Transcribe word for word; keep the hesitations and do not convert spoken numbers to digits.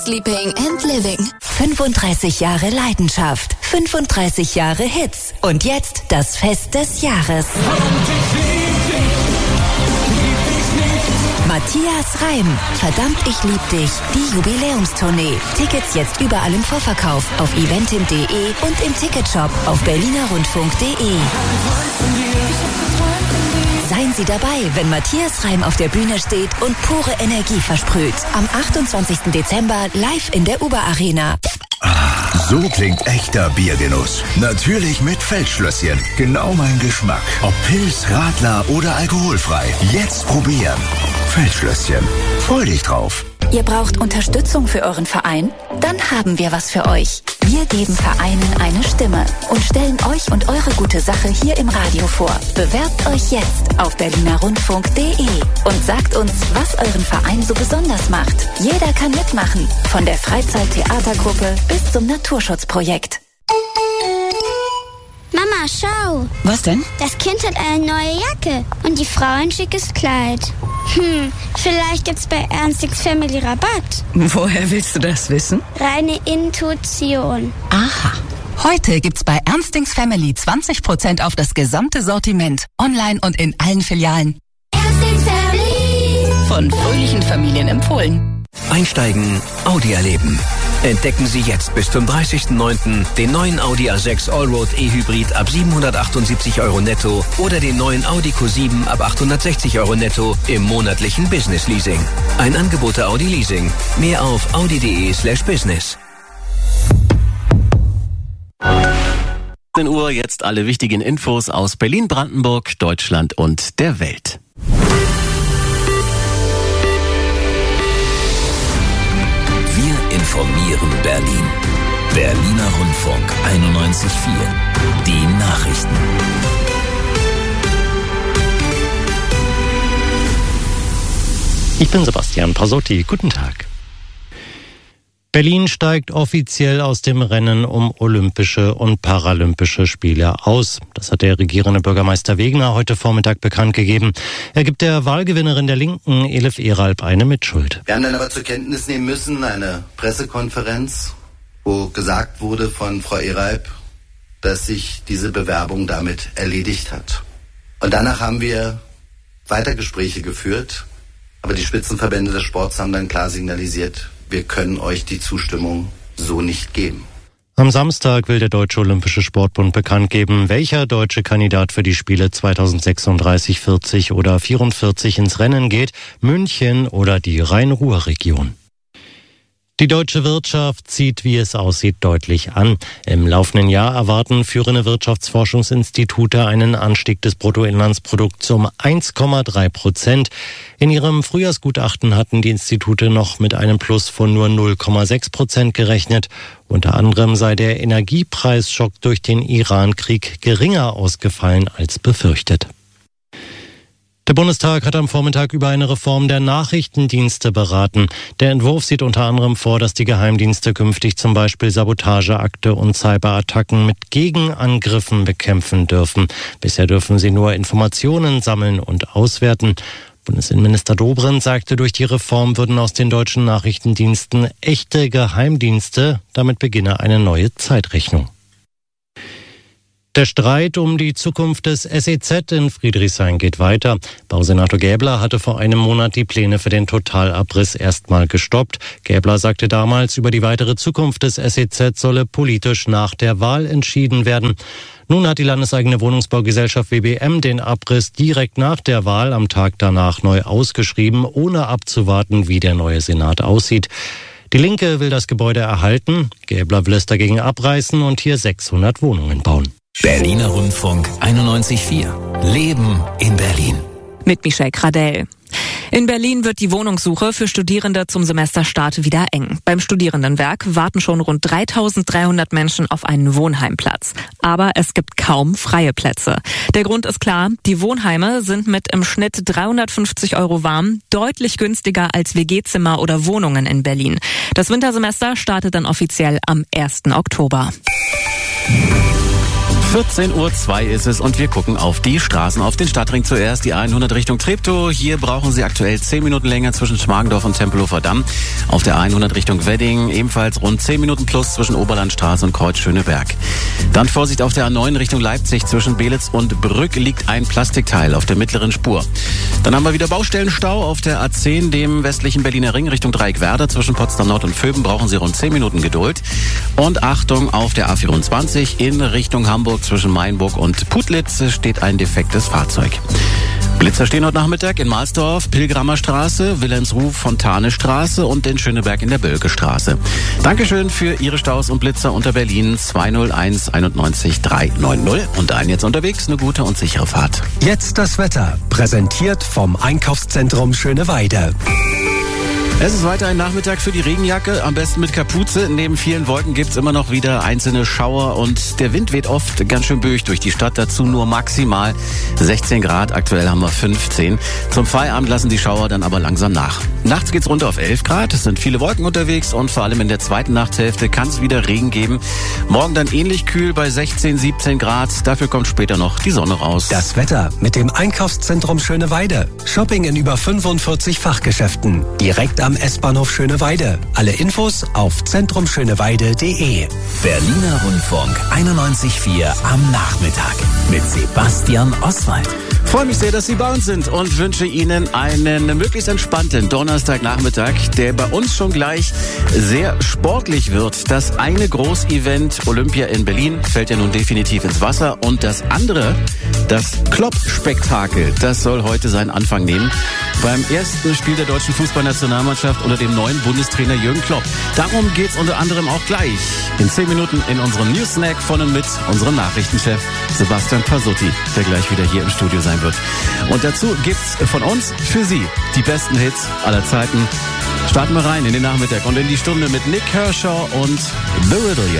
Sleeping and Living. fünfunddreißig Jahre Leidenschaft, fünfunddreißig Jahre Hits und jetzt das Fest des Jahres. Matthias Reim, Verdammt, ich lieb dich, die Jubiläumstournee. Tickets jetzt überall im Vorverkauf auf eventim punkt de und im Ticketshop auf berlinerrundfunk punkt de. Seien Sie dabei, wenn Matthias Reim auf der Bühne steht und pure Energie versprüht. Am achtundzwanzigsten Dezember live in der Uber Arena. So klingt echter Biergenuss. Natürlich mit Feldschlösschen. Genau mein Geschmack. Ob Pils, Radler oder alkoholfrei. Jetzt probieren. Feldschlösschen. Freu dich drauf. Ihr braucht Unterstützung für euren Verein? Dann haben wir was für euch. Wir geben Vereinen eine Stimme und stellen euch und eure gute Sache hier im Radio vor. Bewerbt euch jetzt auf berlinerrundfunk punkt de und sagt uns, was euren Verein so besonders macht. Jeder kann mitmachen, von der Freizeit-Theatergruppe bis zum Naturschutzprojekt. Mama, schau. Was denn? Das Kind hat eine neue Jacke und die Frau ein schickes Kleid. Hm, vielleicht gibt's bei Ernstings Family Rabatt. Woher willst du das wissen? Reine Intuition. Aha. Heute gibt's bei Ernstings Family zwanzig Prozent auf das gesamte Sortiment. Online und in allen Filialen. Ernstings Family. Von fröhlichen Familien empfohlen. Einsteigen, Audi erleben. Entdecken Sie jetzt bis zum dreißigsten neunten den neuen Audi A sechs Allroad E-Hybrid ab siebenhundertachtundsiebzig Euro netto oder den neuen Audi Q sieben ab achthundertsechzig Euro netto im monatlichen Business Leasing. Ein Angebot der Audi Leasing. Mehr auf audi punkt de slash business. zehn Uhr, jetzt alle wichtigen Infos aus Berlin, Brandenburg, Deutschland und der Welt. Informieren Berlin. Berliner Rundfunk einundneunzig Komma vier. Die Nachrichten. Ich bin Sebastian Pasotti. Guten Tag. Berlin steigt offiziell aus dem Rennen um Olympische und Paralympische Spiele aus. Das hat der regierende Bürgermeister Wegner heute Vormittag bekannt gegeben. Er gibt der Wahlgewinnerin der Linken, Elif Eralp, eine Mitschuld. Wir haben dann aber zur Kenntnis nehmen müssen, eine Pressekonferenz, wo gesagt wurde von Frau Eralp, dass sich diese Bewerbung damit erledigt hat. Und danach haben wir weiter Gespräche geführt, aber die Spitzenverbände des Sports haben dann klar signalisiert, wir können euch die Zustimmung so nicht geben. Am Samstag will der Deutsche Olympische Sportbund bekannt geben, welcher deutsche Kandidat für die Spiele zweitausendsechsunddreißig, vierzig oder vierundvierzig ins Rennen geht, München oder die Rhein-Ruhr-Region. Die deutsche Wirtschaft zieht, wie es aussieht, deutlich an. Im laufenden Jahr erwarten führende Wirtschaftsforschungsinstitute einen Anstieg des Bruttoinlandsprodukts um eins Komma drei Prozent. In ihrem Frühjahrsgutachten hatten die Institute noch mit einem Plus von nur null Komma sechs Prozent gerechnet. Unter anderem sei der Energiepreisschock durch den Iran-Krieg geringer ausgefallen als befürchtet. Der Bundestag hat am Vormittag über eine Reform der Nachrichtendienste beraten. Der Entwurf sieht unter anderem vor, dass die Geheimdienste künftig zum Beispiel Sabotageakte und Cyberattacken mit Gegenangriffen bekämpfen dürfen. Bisher dürfen sie nur Informationen sammeln und auswerten. Bundesinnenminister Dobrindt sagte, durch die Reform würden aus den deutschen Nachrichtendiensten echte Geheimdienste. Damit beginne eine neue Zeitrechnung. Der Streit um die Zukunft des S E Z in Friedrichshain geht weiter. Bausenator Gäbler hatte vor einem Monat die Pläne für den Totalabriss erstmal gestoppt. Gäbler sagte damals, über die weitere Zukunft des S E Z solle politisch nach der Wahl entschieden werden. Nun hat die landeseigene Wohnungsbaugesellschaft W B M den Abriss direkt nach der Wahl am Tag danach neu ausgeschrieben, ohne abzuwarten, wie der neue Senat aussieht. Die Linke will das Gebäude erhalten. Gäbler will es dagegen abreißen und hier sechshundert Wohnungen bauen. Berliner Rundfunk einundneunzig Komma vier. Leben in Berlin. Mit Michelle Kradell. In Berlin wird die Wohnungssuche für Studierende zum Semesterstart wieder eng. Beim Studierendenwerk warten schon rund dreitausenddreihundert Menschen auf einen Wohnheimplatz. Aber es gibt kaum freie Plätze. Der Grund ist klar, die Wohnheime sind mit im Schnitt dreihundertfünfzig Euro warm, deutlich günstiger als W G-Zimmer oder Wohnungen in Berlin. Das Wintersemester startet dann offiziell am ersten Oktober. vierzehn Uhr zwei ist es und wir gucken auf die Straßen. Auf den Stadtring zuerst, die hundert Richtung Treptow. Hier brauchen Sie aktuell zehn Minuten länger zwischen Schmargendorf und Tempelhofer Damm. Auf der hundert Richtung Wedding ebenfalls rund zehn Minuten plus zwischen Oberlandstraße und Kreuz Schöneberg. Dann Vorsicht auf der A neun Richtung Leipzig. Zwischen Belitz und Brück liegt ein Plastikteil auf der mittleren Spur. Dann haben wir wieder Baustellenstau auf der A zehn, dem westlichen Berliner Ring Richtung Dreieckwerder. Zwischen Potsdam Nord und Vöben brauchen Sie rund zehn Minuten Geduld. Und Achtung, auf der A vierundzwanzig in Richtung Hamburg zwischen Mainburg und Putlitz steht ein defektes Fahrzeug. Blitzer stehen heute Nachmittag in Mahlsdorf, Pilgramer Straße, Wilhelmsruh, Fontane Straße und in Schöneberg in der Bölke Straße. Dankeschön für Ihre Staus und Blitzer unter Berlin zwei null eins eins eins drei neun null und ein jetzt unterwegs, eine gute und sichere Fahrt. Jetzt das Wetter, präsentiert vom Einkaufszentrum Schöneweide. Es ist weiter ein Nachmittag für die Regenjacke, am besten mit Kapuze. Neben vielen Wolken gibt's immer noch wieder einzelne Schauer und der Wind weht oft ganz schön böig durch die Stadt. Dazu nur maximal sechzehn Grad, aktuell haben wir fünfzehn. Zum Feierabend lassen die Schauer dann aber langsam nach. Nachts geht's runter auf elf Grad, es sind viele Wolken unterwegs und vor allem in der zweiten Nachtshälfte kann es wieder Regen geben. Morgen dann ähnlich kühl bei sechzehn, siebzehn Grad, dafür kommt später noch die Sonne raus. Das Wetter mit dem Einkaufszentrum Schöneweide. Shopping in über fünfundvierzig Fachgeschäften, direkt am S-Bahnhof Schöneweide. Alle Infos auf zentrumschöneweide punkt de. Berliner Rundfunk einundneunzig Komma vier am Nachmittag mit Sebastian Oswald. Freue mich sehr, dass Sie bei uns sind und wünsche Ihnen einen möglichst entspannten Donnerstagnachmittag, der bei uns schon gleich sehr sportlich wird. Das eine Großevent Olympia in Berlin fällt ja nun definitiv ins Wasser und das andere, das Klopp-Spektakel, das soll heute seinen Anfang nehmen. Beim ersten Spiel der deutschen Fußballnationalmannschaft unter dem neuen Bundestrainer Jürgen Klopp. Darum geht's unter anderem auch gleich in zehn Minuten in unserem News-Snack von und mit unserem Nachrichtenchef Sebastian Pasutti, der gleich wieder hier im Studio sein wird. Und dazu gibt's von uns für Sie die besten Hits aller Zeiten. Starten wir rein in den Nachmittag und in die Stunde mit Nick Kershaw und The Riddle jetzt.